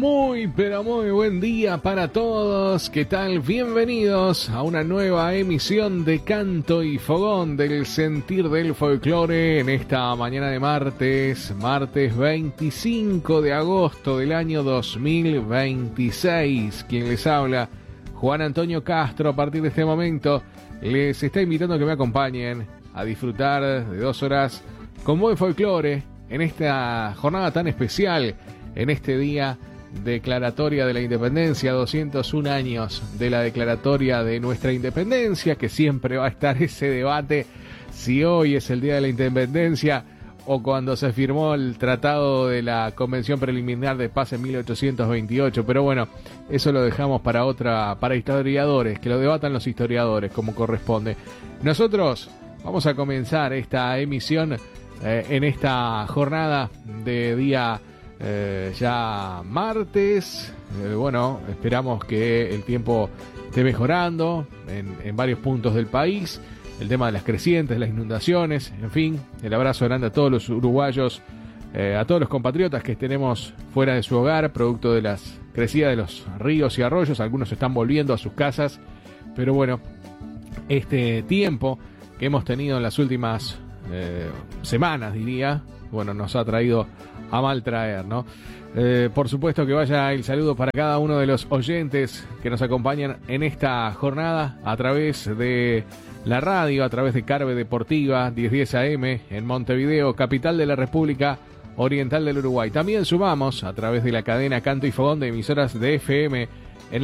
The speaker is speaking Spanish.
Muy, pero muy buen día para todos. ¿Qué tal? Bienvenidos a una nueva emisión de Canto y Fogón del Sentir del Folclore en esta mañana de martes 25 de agosto del año 2026. Quien les habla, Juan Antonio Castro. A partir de este momento les está invitando a que me acompañen a disfrutar de 2 horas con buen folclore en esta jornada tan especial, en este día declaratoria de la independencia, 201 años de la declaratoria de nuestra independencia, que siempre va a estar ese debate si hoy es el día de la independencia o cuando se firmó el tratado de la Convención Preliminar de Paz en 1828, pero bueno, eso lo dejamos para historiadores, que lo debatan los historiadores como corresponde. Nosotros vamos a comenzar esta emisión en esta jornada de día ya martes. Bueno, esperamos que el tiempo esté mejorando en varios puntos del país. El tema de las crecientes, las inundaciones, en fin, el abrazo grande a todos los uruguayos, a todos los compatriotas que tenemos fuera de su hogar, producto de las crecidas de los ríos y arroyos. Algunos están volviendo a sus casas, pero bueno, este tiempo que hemos tenido en las últimas semanas, diría, bueno, nos ha traído a mal traer, ¿no? Por supuesto que vaya el saludo para cada uno de los oyentes que nos acompañan en esta jornada a través de la radio, a través de Carve Deportiva 1010 AM en Montevideo, capital de la República Oriental del Uruguay. También sumamos a través de la cadena Canto y Fogón de emisoras de FM